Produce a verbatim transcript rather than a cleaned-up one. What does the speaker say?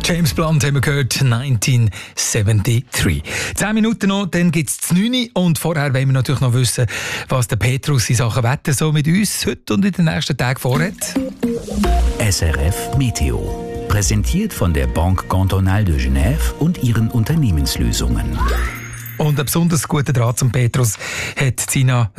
James Blunt haben wir gehört, neunzehnhundertdreiundsiebzig. Zehn Minuten noch, dann gibt es das neun. Und vorher wollen wir natürlich noch wissen, was der Petrus in Sachen Wetter so mit uns heute und in den nächsten Tagen vorhat. S R F Meteo. Präsentiert von der Banque Cantonale de Genève und ihren Unternehmenslösungen. Und einen besonders guten Draht zum Petrus hat Sina